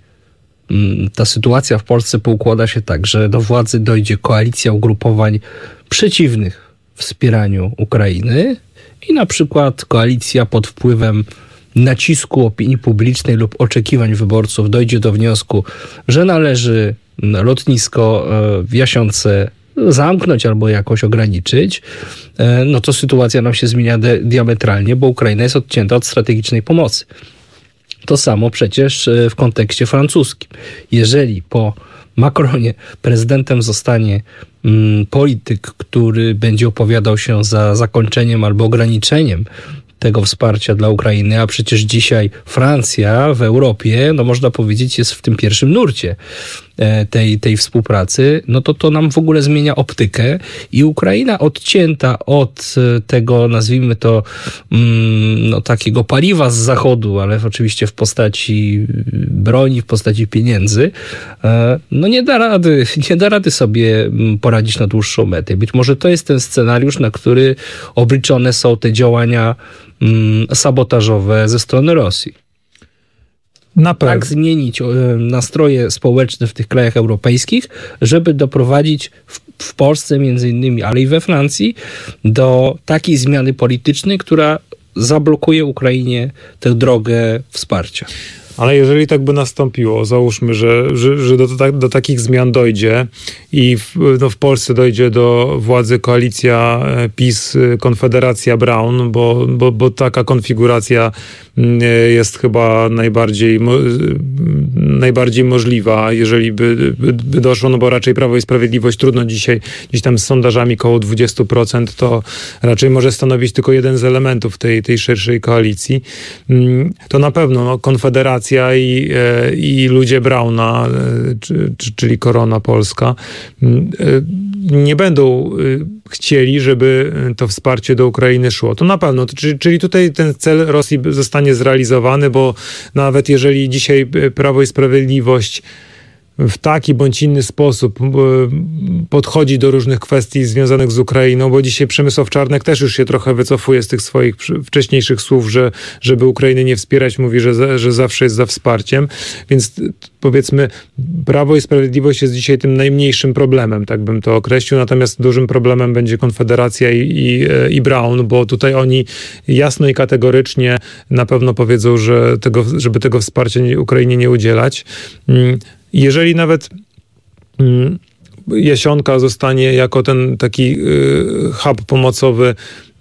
ta sytuacja w Polsce poukłada się tak, że do władzy dojdzie koalicja ugrupowań przeciwnych wspieraniu Ukrainy i na przykład koalicja pod wpływem nacisku opinii publicznej lub oczekiwań wyborców dojdzie do wniosku, że należy lotnisko w Jasionce zamknąć albo jakoś ograniczyć, no to sytuacja nam się zmienia diametralnie, bo Ukraina jest odcięta od strategicznej pomocy. To samo przecież w kontekście francuskim. Jeżeli po Macronie prezydentem zostanie mm, polityk, który będzie opowiadał się za zakończeniem albo ograniczeniem tego wsparcia dla Ukrainy, a przecież dzisiaj Francja w Europie, no można powiedzieć, jest w tym pierwszym nurcie tej, tej współpracy, no to to nam w ogóle zmienia optykę i Ukraina odcięta od tego, nazwijmy to, no takiego paliwa z zachodu, ale oczywiście w postaci broni, w postaci pieniędzy, no nie da rady, nie da rady sobie poradzić na dłuższą metę. Być może to jest ten scenariusz, na który obliczone są te działania sabotażowe ze strony Rosji. Na tak zmienić nastroje społeczne w tych krajach europejskich, żeby doprowadzić w, w Polsce między innymi, ale i we Francji do takiej zmiany politycznej, która zablokuje Ukrainie tę drogę wsparcia. Ale jeżeli tak by nastąpiło, załóżmy, że, że, że do, do, do takich zmian dojdzie i w, no w Polsce dojdzie do władzy koalicja PiS, Konfederacja Braun, bo, bo, bo taka konfiguracja jest chyba najbardziej, najbardziej możliwa, jeżeli by, by, by doszło, no bo raczej Prawo i Sprawiedliwość trudno dzisiaj, gdzieś tam z sondażami koło dwadzieścia procent, to raczej może stanowić tylko jeden z elementów tej, tej szerszej koalicji. To na pewno no, Konfederacja I, i ludzie Brauna, czyli Korona Polska, nie będą chcieli, żeby to wsparcie do Ukrainy szło. To na pewno. Czyli tutaj ten cel Rosji zostanie zrealizowany, bo nawet jeżeli dzisiaj Prawo i Sprawiedliwość w taki bądź inny sposób podchodzi do różnych kwestii związanych z Ukrainą, bo dzisiaj Przemysław Czarnek też już się trochę wycofuje z tych swoich wcześniejszych słów, że żeby Ukrainy nie wspierać, mówi, że, że zawsze jest za wsparciem. Więc powiedzmy, Prawo i Sprawiedliwość jest dzisiaj tym najmniejszym problemem, tak bym to określił, natomiast dużym problemem będzie Konfederacja i, i, i Braun, bo tutaj oni jasno i kategorycznie na pewno powiedzą, że tego, żeby tego wsparcia Ukrainie nie udzielać. Jeżeli nawet mm, Jasionka zostanie jako ten taki y, hub pomocowy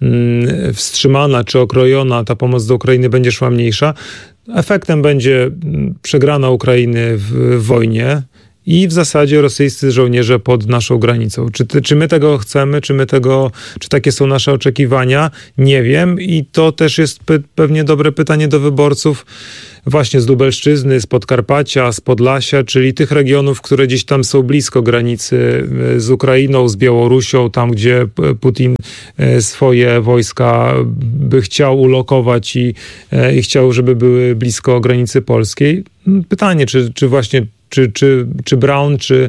y, wstrzymana czy okrojona, ta pomoc do Ukrainy będzie szła mniejsza, efektem będzie przegrana Ukrainy w, w wojnie i w zasadzie rosyjscy żołnierze pod naszą granicą. Czy, czy my tego chcemy, czy my tego, czy takie są nasze oczekiwania? Nie wiem i to też jest pe- pewnie dobre pytanie do wyborców właśnie z Lubelszczyzny, z Podkarpacia, z Podlasia, czyli tych regionów, które gdzieś tam są blisko granicy z Ukrainą, z Białorusią, tam gdzie Putin swoje wojska by chciał ulokować i, i chciał, żeby były blisko granicy polskiej. Pytanie, czy, czy właśnie Czy, czy, czy Braun, czy,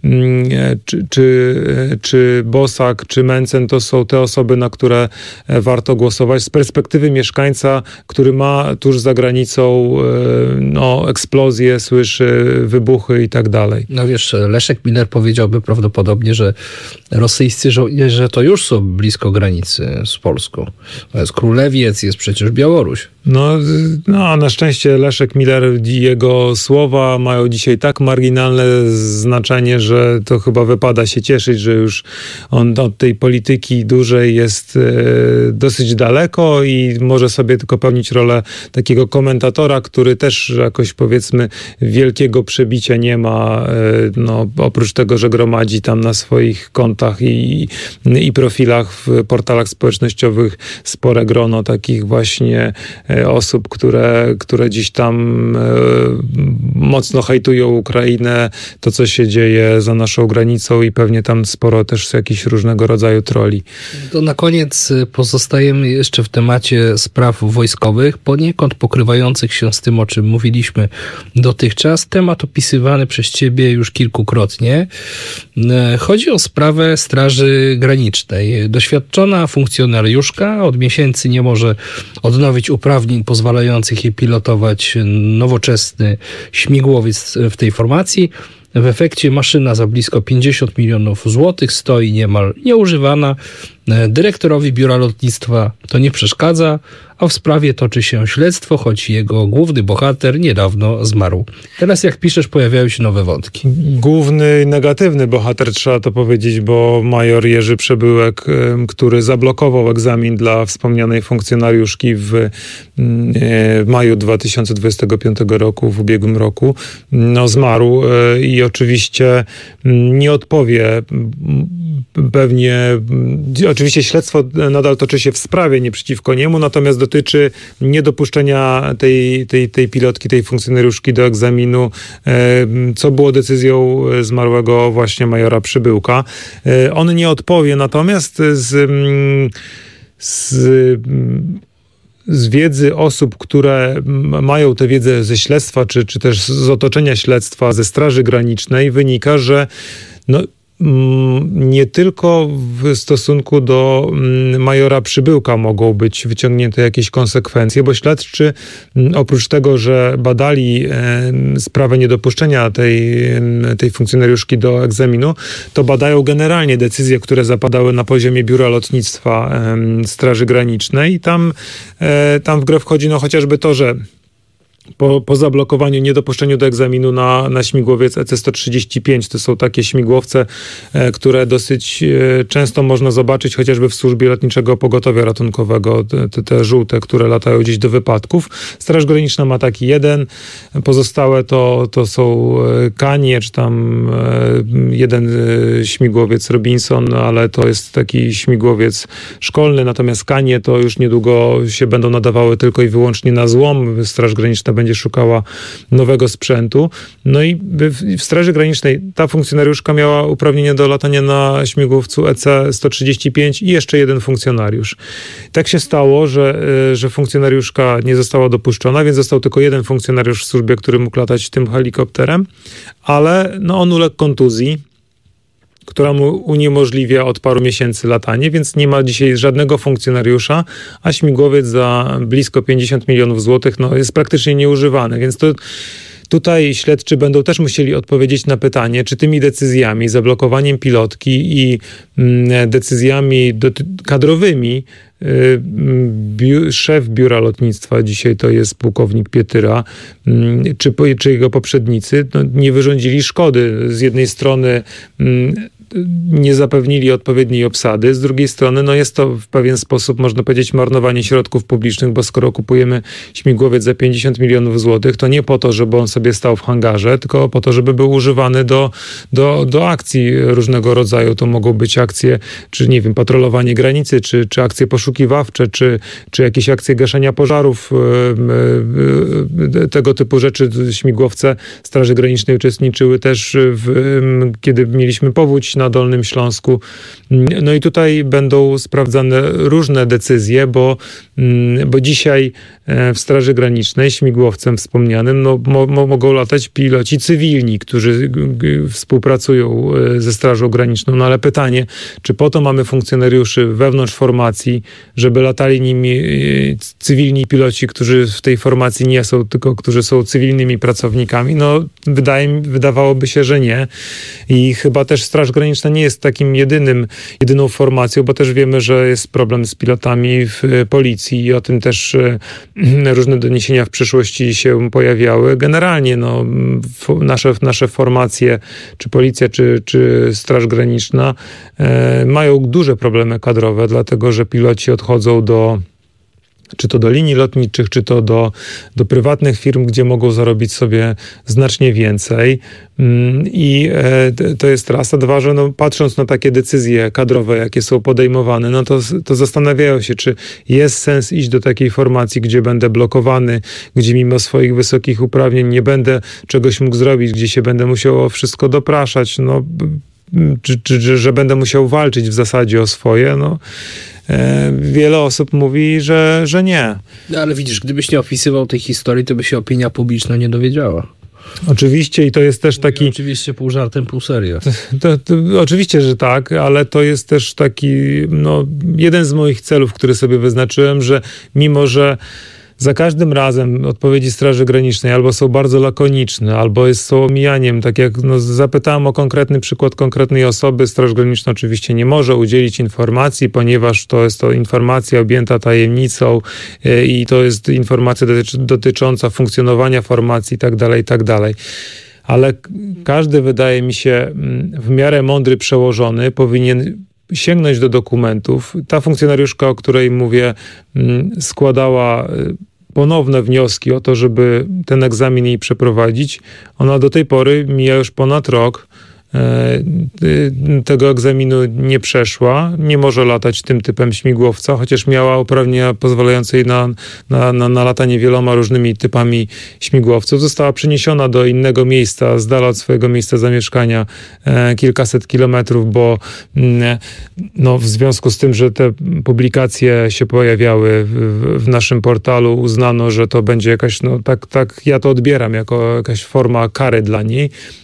czy, czy, czy Bosak, czy Mencen to są te osoby, na które warto głosować z perspektywy mieszkańca, który ma tuż za granicą no, eksplozje, słyszy wybuchy i tak dalej. No wiesz, Leszek Miller powiedziałby prawdopodobnie, że rosyjscy żołnierze to już są blisko granicy z Polską. To jest Królewiec, jest przecież Białoruś. No, no a na szczęście Leszek Miller i jego słowa mają dzisiaj tak marginalne znaczenie, że to chyba wypada się cieszyć, że już on od tej polityki dużej jest e, dosyć daleko i może sobie tylko pełnić rolę takiego komentatora, który też jakoś powiedzmy wielkiego przebicia nie ma, e, no, oprócz tego, że gromadzi tam na swoich kontach i, i profilach w portalach społecznościowych spore grono takich właśnie e, osób, które, które gdzieś tam e, mocno hejtują Ukrainę, to co się dzieje za naszą granicą i pewnie tam sporo też jakichś różnego rodzaju troli. To na koniec pozostajemy jeszcze w temacie spraw wojskowych, poniekąd pokrywających się z tym, o czym mówiliśmy dotychczas. Temat opisywany przez ciebie już kilkukrotnie. Chodzi o sprawę Straży Granicznej. Doświadczona funkcjonariuszka od miesięcy nie może odnowić uprawnień pozwalających jej pilotować nowoczesny śmigłowiec w tej formacji. W efekcie maszyna za blisko pięćdziesiąt milionów złotych stoi niemal nieużywana. Dyrektorowi Biura Lotnictwa to nie przeszkadza, a w sprawie toczy się śledztwo, choć jego główny bohater niedawno zmarł. Teraz, jak piszesz, pojawiają się nowe wątki. Główny negatywny bohater, trzeba to powiedzieć, bo major Jerzy Przebyłek, który zablokował egzamin dla wspomnianej funkcjonariuszki w maju dwa tysiące dwudziestego piątego roku, w ubiegłym roku, no zmarł i oczywiście nie odpowie pewnie. Oczywiście śledztwo nadal toczy się w sprawie, nie przeciwko niemu, natomiast dotyczy niedopuszczenia tej, tej, tej pilotki, tej funkcjonariuszki do egzaminu, co było decyzją zmarłego właśnie majora Przybyłka. On nie odpowie, natomiast z, z z wiedzy osób, które mają tę wiedzę ze śledztwa, czy, czy też z otoczenia śledztwa, ze Straży Granicznej, wynika, że no, nie tylko w stosunku do majora Przybyłka mogą być wyciągnięte jakieś konsekwencje, bo śledczy oprócz tego, że badali sprawę niedopuszczenia tej, tej funkcjonariuszki do egzaminu, to badają generalnie decyzje, które zapadały na poziomie Biura Lotnictwa Straży Granicznej i tam, tam w grę wchodzi no chociażby to, że Po, po zablokowaniu, niedopuszczeniu do egzaminu na, na śmigłowiec E C sto trzydzieści pięć. To są takie śmigłowce, e, które dosyć e, często można zobaczyć chociażby w służbie lotniczego pogotowia ratunkowego, te, te żółte, które latają gdzieś do wypadków. Straż Graniczna ma taki jeden, pozostałe to, to są Kanie, czy tam e, jeden e, śmigłowiec Robinson, ale to jest taki śmigłowiec szkolny, natomiast Kanie to już niedługo się będą nadawały tylko i wyłącznie na złom. Straż Graniczna będzie szukała nowego sprzętu. No i w Straży Granicznej ta funkcjonariuszka miała uprawnienie do latania na śmigłowcu E C sto trzydzieści pięć i jeszcze jeden funkcjonariusz. Tak się stało, że, że funkcjonariuszka nie została dopuszczona, więc został tylko jeden funkcjonariusz w służbie, który mógł latać tym helikopterem, ale no on uległ kontuzji, która mu uniemożliwia od paru miesięcy latanie, więc nie ma dzisiaj żadnego funkcjonariusza, a śmigłowiec za blisko pięćdziesiąt milionów złotych no, jest praktycznie nieużywany, więc to tutaj śledczy będą też musieli odpowiedzieć na pytanie, czy tymi decyzjami, zablokowaniem pilotki i mm, decyzjami kadrowymi y, biu, szef Biura Lotnictwa, dzisiaj to jest pułkownik Pietyra, y, czy, czy jego poprzednicy no, nie wyrządzili szkody. Z jednej strony y, nie zapewnili odpowiedniej obsady, z drugiej strony no jest to w pewien sposób, można powiedzieć, marnowanie środków publicznych, bo skoro kupujemy śmigłowiec za pięćdziesiąt milionów złotych, to nie po to, żeby on sobie stał w hangarze, tylko po to, żeby był używany do, do, do akcji różnego rodzaju. To mogą być akcje, czy nie wiem, patrolowanie granicy, czy, czy akcje poszukiwawcze, czy, czy jakieś akcje gaszenia pożarów, tego typu rzeczy. Śmigłowce Straży Granicznej uczestniczyły też w, kiedy mieliśmy powódź na Dolnym Śląsku. No i tutaj będą sprawdzane różne decyzje, bo, bo dzisiaj w Straży Granicznej śmigłowcem wspomnianym no, mo, mogą latać piloci cywilni, którzy współpracują ze Strażą Graniczną. No ale pytanie, czy po to mamy funkcjonariuszy wewnątrz formacji, żeby latali nimi cywilni piloci, którzy w tej formacji nie są, tylko którzy są cywilnymi pracownikami? No wydaje, wydawałoby się, że nie. I chyba też Straż Graniczna nie jest takim jedynym, jedyną formacją, bo też wiemy, że jest problem z pilotami w policji i o tym też różne doniesienia w przyszłości się pojawiały. Generalnie no, nasze, nasze formacje, czy policja, czy, czy Straż Graniczna e, mają duże problemy kadrowe, dlatego że piloci odchodzą do czy to do linii lotniczych, czy to do, do prywatnych firm, gdzie mogą zarobić sobie znacznie więcej. I to jest raz. A dwa, że no, patrząc na takie decyzje kadrowe, jakie są podejmowane, no to, to zastanawiają się, czy jest sens iść do takiej formacji, gdzie będę blokowany, gdzie mimo swoich wysokich uprawnień nie będę czegoś mógł zrobić, gdzie się będę musiał o wszystko dopraszać, no, czy, czy że będę musiał walczyć w zasadzie o swoje, no. Wiele osób mówi, że, że nie. No, ale widzisz, gdybyś nie opisywał tej historii, to by się opinia publiczna nie dowiedziała. Oczywiście i to jest też taki... Oczywiście pół żartem, pół serio. To, to, oczywiście, że tak, ale to jest też taki no, jeden z moich celów, który sobie wyznaczyłem, że mimo, że za każdym razem odpowiedzi Straży Granicznej albo są bardzo lakoniczne, albo jest, są omijaniem. Tak jak no, zapytałem o konkretny przykład konkretnej osoby, Straż Graniczna oczywiście nie może udzielić informacji, ponieważ to jest to informacja objęta tajemnicą yy, i to jest informacja dotyczy, dotycząca funkcjonowania formacji i tak dalej, i tak dalej. Ale każdy, wydaje mi się, w miarę mądry przełożony powinien sięgnąć do dokumentów. Ta funkcjonariuszka, o której mówię, składała ponowne wnioski o to, żeby ten egzamin jej przeprowadzić. Ona do tej pory, mija już ponad rok, tego egzaminu nie przeszła, nie może latać tym typem śmigłowca, chociaż miała uprawnienia pozwalające jej na, na, na, na latanie wieloma różnymi typami śmigłowców. Została przeniesiona do innego miejsca, z dala od swojego miejsca zamieszkania, e, kilkaset kilometrów, bo mm, no, w związku z tym, że te publikacje się pojawiały w, w naszym portalu, uznano, że to będzie jakaś, no tak, tak ja to odbieram, jako jakaś forma kary dla niej.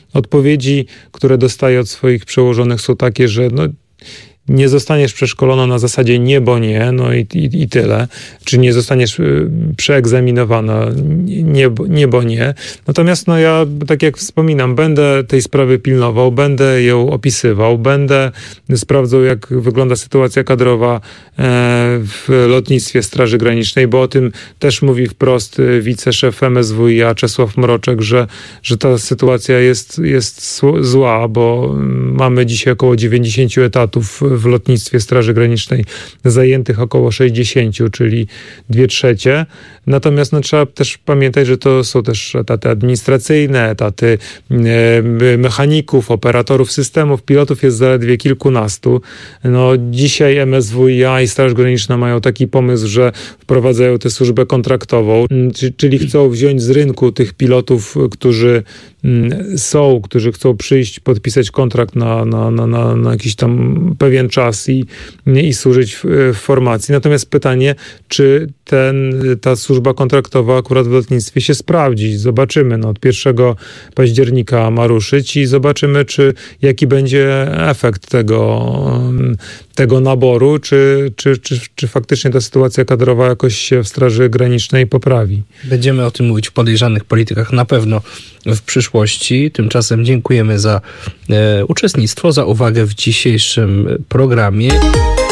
odpowiedzi, które dostaję od swoich przełożonych, są takie, że no, nie zostaniesz przeszkolona na zasadzie nie, bo nie, no i, i, i tyle. Czy nie zostaniesz przeegzaminowana nie, nie, bo nie. Natomiast no ja, tak jak wspominam, będę tej sprawy pilnował, będę ją opisywał, będę sprawdzał, jak wygląda sytuacja kadrowa w lotnictwie Straży Granicznej, bo o tym też mówi wprost wiceszef M S W i A Czesław Mroczek, że, że ta sytuacja jest, jest zła, bo mamy dzisiaj około dziewięćdziesiąt etatów w lotnictwie Straży Granicznej, zajętych około sześćdziesiąt, czyli dwie trzecie. Natomiast no, trzeba też pamiętać, że to są też etaty administracyjne, etaty e, mechaników, operatorów systemów, pilotów jest zaledwie kilkunastu. No, dzisiaj M S W i A i Straż Graniczna mają taki pomysł, że wprowadzają tę służbę kontraktową, czyli chcą wziąć z rynku tych pilotów, którzy są, którzy chcą przyjść, podpisać kontrakt na, na, na, na, na jakiś tam pewien czas i, i służyć w, w formacji. Natomiast pytanie, czy ten, ta służba kontraktowa akurat w lotnictwie się sprawdzi. Zobaczymy. No, od pierwszego października ma ruszyć i zobaczymy, czy jaki będzie efekt tego, tego naboru, czy, czy, czy, czy faktycznie ta sytuacja kadrowa jakoś się w Straży Granicznej poprawi. Będziemy o tym mówić w Podejrzanych Politykach na pewno w przyszłości. Tymczasem dziękujemy za e, uczestnictwo, za uwagę w dzisiejszym programie.